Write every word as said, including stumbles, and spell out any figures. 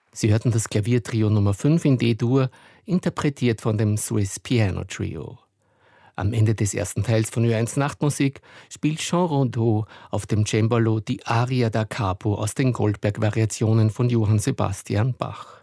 Sie hörten das Klaviertrio Nummer fünf in D-Dur, interpretiert von dem Swiss Piano Trio. Am Ende des ersten Teils von Ö eins Nachtmusik spielt Jean Rondeau auf dem Cembalo die Aria da Capo aus den Goldberg-Variationen von Johann Sebastian Bach.